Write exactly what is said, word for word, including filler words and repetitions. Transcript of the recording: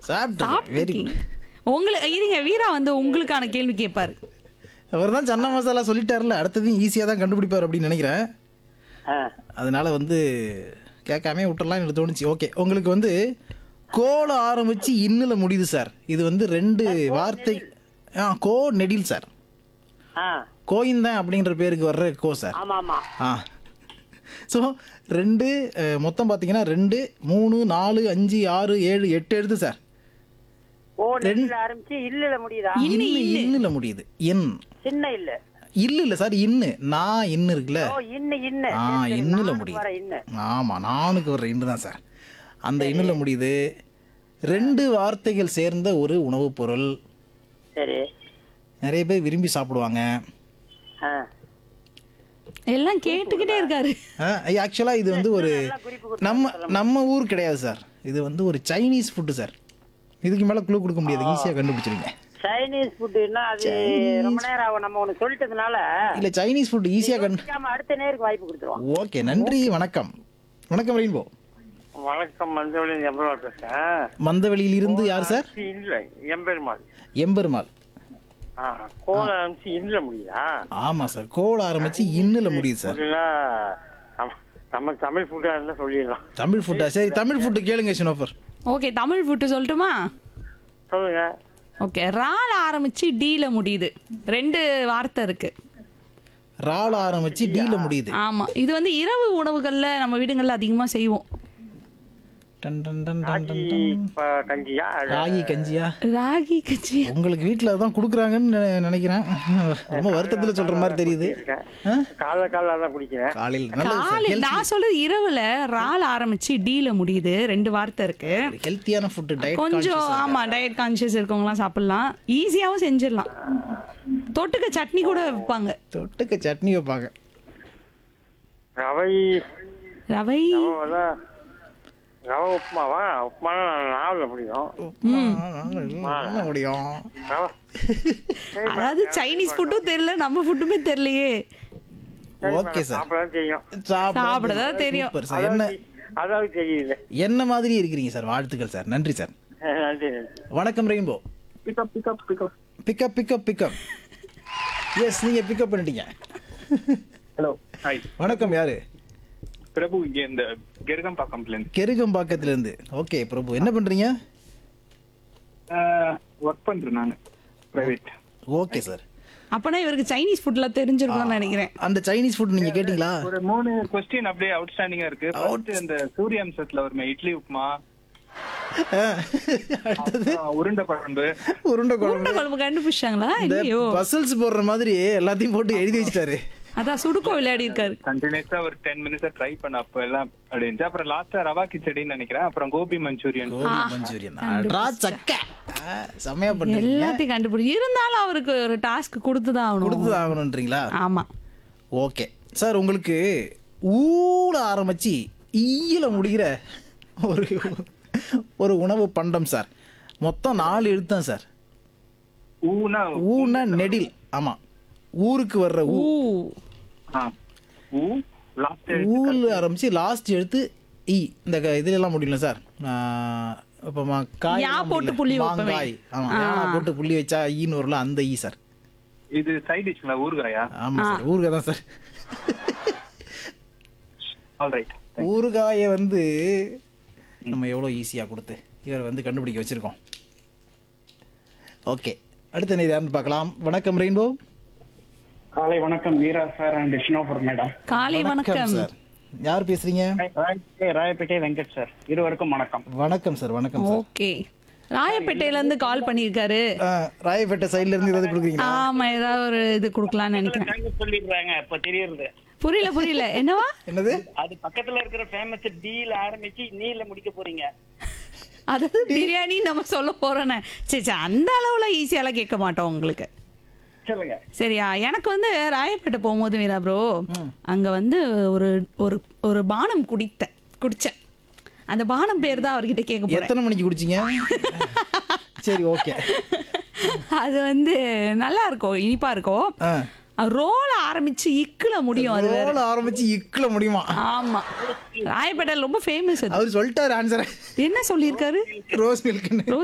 சாப்பிட்டு வெரி சாப்பிட்டுருக்கீங்க. உங்களுக்கு இருங்க, வீரா வந்து உங்களுக்கான கேள்வி கேட்பாரு. அவர் தான் சன்னா மசாலா சொல்லிட்டாருல, அடுத்ததையும் ஈஸியாக தான் கண்டுபிடிப்பார் அப்படின்னு நினைக்கிறேன். ஆ, அதனால வந்து கேட்காமே விட்டுறலாம் எனக்கு தோணுச்சு. ஓகே, உங்களுக்கு வந்து கோல ஆரம்பிச்சு இன்னில் முடியுது சார். இது வந்து ரெண்டு வார்த்தை. ஆ கோ நெடில் சார். ஆ, கோயிந்தன் அப்படின்ற பேருக்கு வர்ற கோ சார். ஆமா ஆமா. ஆ ஸோ ரெண்டு அஹ், மொத்தம் பார்த்தீங்கன்னா ரெண்டு மூணு நாலு அஞ்சு ஆறு ஏழு எட்டு எழுத்து சார். ஓ நெல்லில் ஆரம்பிச்சு இல்ல முடியுதா? இன்னு இன்னில் முடியுது. என் சின்ன இல்ல. இல்ல இல்ல சார், இன்னு நான் இன்னு இருக்குல்ல. ஓ இன்னு இன்னு. ஆ சரி, சரி, இன்னில் நானுக்கு முடியுது. வர இன்னு. ஆமா, நானுக்கு வர்ற இன்னு தான் சார். அந்த இன்னில் முடியுது. ரெண்டு வார்த்தைகள் சேர்ந்த ஒரு உணவுப் பொருள். சரி. நிறைய பேர் விரும்பி சாப்பிடுவாங்க. ஆ, எல்லாம் கேட்டுக்கிட்டே இருக்காரு. ஆக்சுவலாக இது வந்து ஒரு நல்லா குறிப்பு கொடுத்து நம்ம நம்ம ஊர் கிடையாது சார். இது வந்து ஒரு சைனீஸ் ஃபுட்டு சார். இதுக்கு மேலே க்ளூ கொடுக்க முடியாது, ஈஸியாக கண்டுபிடிச்சிருங்க. சைனீஸ் ஃபுட்டுன்னா அது ரொம்ப நேரம் ஆகும். நம்ம ஒண்ணு சொல்லிட்டதுனால இல்லை, சைனீஸ் ஃபுட் ஈஸியாக கண்டு. யோசிக்காம அடுத்த நேருக்கு வாய்ப்பு கொடுத்துருவோம். ஓகே, நன்றி, வணக்கம். வணக்கம் ரெயின்போ. வணக்கம், மஞ்சள் எம்பெருமாள் பேசுறேன். மந்தவெளியிலிருந்து யார் சார்? இல்ல எம்பெருமாள். எம்பெருமாள். கோல ஆரம்பிச்சு இல்ல முடியுதா? ஆமாம் சார், கோல ஆரம்பிச்சு இன்னில் முடியுது சார். நம்ம தமிழ் ஃபுட்டா இருந்தா சொல்லிடலாம். தமிழ் ஃபுட்டா? சரி, தமிழ் ஃபுட்டு கேளுங்க ஷினோஃபர். ஓகே, தமிழ் ஃபுட்டு சொல்லட்டுமா? சொல்லுங்க. ஓகே, ரால ஆரம்பிச்சு டீல முடியுது. ரெண்டு வார்த்தை இருக்கு. ரால ஆரம்பிச்சு டீல முடியுது. ஆமா, இது வந்து இரவு உணவுகள்ல நம்ம வீடுகள்ல அதிகமா செய்வோம். Done done done done done ragi ton. ப- கஞ்சியா? ராகி கஞ்சியா? ராகி கஞ்சி. உங்களுக்கு வீட்டில் தான் கொடுக்குறாங்கன்னு நினை- நினைக்கிறேன். ரொம்ப வருத்தத்தில் சொல்ற மாதிரி தெரியுது. ஆ? காலைல காலைல தான் குடிக்கிறேன். காலையில் நல்லது சார். காலை நான் சொல்றது இரவுல ரால ஆரம்பிச்சு டீல முடியுது. ரெண்டு வார்த்தை இருக்கு. ஹெல்த்தியான ஃபுட்டு, டயட் கொஞ்சம் ஆமா, டயட் கான்ஷியஸ் இருக்கவங்கலாம் சாப்பிடலாம். ஈஸியாவும் செஞ்சிடலாம். தொட்டுக்க சட்னி கூட வைப்பாங்க. தொட்டுக்க சட்னி வைப்பாங்க. ரவை ரவை. ரவை ரவை உப்புமாவா? உப்புமா நாவல முடியும். என்ன முடியும்? ரவை அதாவது சைனீஸ் ஃபுட்டும் தெரியல, நம்ம ஃபுட்டுமே தெரியலையே. ஓகே சார், சாப்பிடதான் தெரியும். சாப்பிடதான் தெரியும். Super sir. என்ன அதாவது தெரியல. என்ன மாதிரி இருக்கிறீங்க சார். வாழ்த்துக்கள் சார், நன்றி சார். நன்றி நன்றி. வணக்கம் rainbow. Pickup pickup pickup. Pickup pickup pickup. S, நீங்க பிக்கப் பண்ணிட்டீங்க. Hello, hi. வணக்கம், யாரு? பிரபு, இங்க இந்த கெருகம்பாக்கம்ல இருந்து கெருகம்பாக்கத்துல இருந்து. ஓகே பிரபு, என்ன பண்றீங்க? ஒர்க் பண்றேன் நான், பிரைவேட். Okay sir. அப்பனா இவருக்கு சைனீஸ் ஃபுட்ல தெரிஞ்சிருக்கும்னு நினைக்கிறேன். அந்த சைனீஸ் ஃபுட் நீங்க கேட்டீங்களா? ஒரு மூணு கொஸ்டின் அப்படியே அவுட்ஸ்டாண்டிங்கா இருக்கு. First இந்த சூரியம்சத்துல வருமே இட்லி உப்புமா, அடுத்தது அப்புறம் உருண்டை குழம்பு. உருண்டை குழம்பு. உருண்டை குழம்பு கண்டுபிடிச்சாங்களா? இந்த இல்லையோ? பசில்ஸ் போடுற மாதிரி எல்லாத்தையும் போட்டு எழுதி வச்சிட்டாரு. அதான் சுடுக்கோ விளையாடி இருக்காரு. கண்டினியூஸா ஒரு டென் மினிட்ஸ் ட்ரை பண்ண அப்ப எல்லாம் அப்படின்ட்டு. அப்புறம் லாஸ்டா ரவா கிச்சடின்னு நினைக்கிறேன். அப்புறம் கோபி மஞ்சூரியன். கோபி மஞ்சூரியன். அட்ரா சக்க. ஆ, செமையா பண்ணீங்க. எல்லாத்தையும் கண்டுபிடி. இருந்தாலும் அவருக்கு ஒரு டாஸ்க் கொடுத்துதான் ஆகணும். கொடுத்து ஆகணும்ன்றீங்களா? ஆமா. ஓகே சார், உங்களுக்கு ஊட ஆரம்பிச்சு ஈயில முடிகிற ஒரு ஒரு உணவு பண்டம் சார். மொத்தம் நாலு எழுத்தான் சார். ஊனா ஊனா நெடில். ஆமா, ஊருக்கு வர்ற ஊ. ஊ. ஆ, ஊ லாஸ்ட் ஊல ஆரம்பிச்சு லாஸ்ட் எழுத்து ஈ. இந்த க- இதுல எல்லாம் முடியல சார். இப்போ காய் யா போட்டு புள்ளி வைப்போமே. மாங்காய். ஆமா, யா போட்டு புள்ளி வச்சா ஈன்னு வரல, அந்த ஈ சார். இது சைட் டிஷ்ல ஊறுகாயா? ஆமா சார், ஊறுகாய் தான் சார். ஆல்ரைட். ஊறுகாயை வந்து நம்ம எவ்வளோ ஈஸியாக கொடுத்து இவர் வந்து கண்டுபிடிக்க வச்சிருக்கோம். ஓகே, அடுத்த நேரம் யாருன்னு பார்க்கலாம். வணக்கம் ரெயின்போ. காலை வணக்கம் வீரா சார் அண்ட் ஷினோபர் மேடம். காலை வணக்கம். சார், யார் பேசுறீங்க? ராயப்பேட்டை வெங்கட் சார். இருவருக்கும் வணக்கம். வணக்கம் சார். வணக்கம் சார். ஓகே, ராயப்பேட்டையில இருந்து கால் பண்ணிருக்காரு. ஆ, ராயப்பேட்டை சைடுல இருந்து ஏதாவது கொடுக்குறீங்களா? ஆமா, ஏதாவது ஒரு இது கொடுக்கலாம்னு நினைக்கிறேன். சொல்லிடுறாங்க இப்ப தெரியுது. புரியல புரியல என்னவா? என்னது? அது பக்கத்துல இருக்கிற ஃபேமஸ் டீல ஆரம்பிச்சு நீல முடிக்க போறீங்க. அதாவது பிரியாணி நம்ம சொல்ல போறோன்னு. சரி சரி, அந்த அளவுல ஈஸியாலாம் கேட்க மாட்டோம் உங்களுக்கு. சொல்லுங்க. சரியா? எனக்கு வந்து ராயப்பேட்டை போகும்போது வீரா ப்ரோ, அங்க வந்து ஒரு ஒரு ஒரு பானம் குடித்த குடிச்சேன். அந்த பானம் பேர் தான் அவர்கிட்ட கேட்க போறேன். எத்தனை மணிக்கு குடிச்சீங்க? சரி, ஓகே. அது வந்து நல்லா இருக்கும், இனிப்பா இருக்கும். ரோல ஆரம்பிச்சு இக்குல முடியும். அது வேற. ரோல் ஆரம்பிச்சு இக்குல முடியுமா? ஆமா, ராயப்பேட்டை ரொம்ப ஃபேமஸ். அவர் சொல்லிட்டாரு ஆன்சர். என்ன சொல்லியிருக்காரு? Rose milk.